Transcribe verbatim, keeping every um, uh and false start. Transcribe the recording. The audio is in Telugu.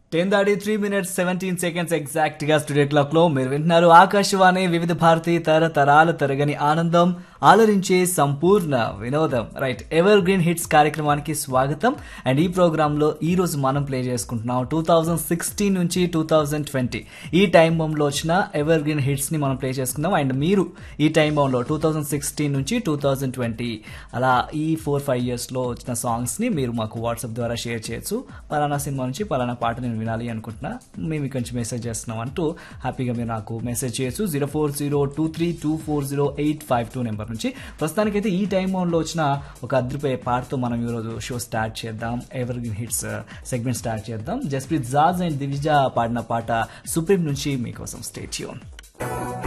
Ten thirty three minutes seventeen seconds exact గా స్టూడియో క్లాక్ లో మీరు వింటున్నారు ఆకాశవాణి వివిధ భారతి తరతరాల తరగని ఆనందం ఆలరించే సంపూర్ణ వినోదం రైట్ ఎవర్ గ్రీన్ హిట్స్ కార్యక్రమానికి స్వాగతం. అండ్ ఈ ప్రోగ్రామ్ లో ఈ రోజు మనం ప్లే చేసుకుంటున్నాం టూ థౌజండ్ సిక్స్టీన్ నుంచి టూ థౌజండ్ ట్వంటీ ఈ టైం బాంబ్ లో వచ్చిన ఎవర్ గ్రీన్ హిట్స్ ని మనం ప్లే చేసుకుందాం. అండ్ మీరు ఈ టైం బాంబ్ లో టూ థౌజండ్ సిక్స్టీన్ నుంచి టూ థౌజండ్ ట్వంటీ అలా ఈ ఫోర్ ఫైవ్ ఇయర్స్ లో వచ్చిన సాంగ్స్ ని మీరు మాకు వాట్సాప్ ద్వారా షేర్ చేయొచ్చు. పలానా సినిమా నుంచి పలానా పాట నేను వినాలి అనుకుంటున్నా, మేము కొంచెం మెసేజ్ చేస్తున్నాం అంటూ హ్యాపీగా మీరు నాకు మెసేజ్ చేయొచ్చు zero four zero two three two four zero eight five two number నుంచి. ప్రస్తుతానికైతే ఈ టైం లో వచ్చిన ఒక అద్రిపోయే పాటతో మనం ఈరోజు షో స్టార్ట్ చేద్దాం. Ever green hits segment start చేద్దాం. జస్ప్రీత్ జాజ్ అండ్ దివిజా పాడిన పాట సుప్రీం నుంచి మీకోసం స్టే ట్యూన్.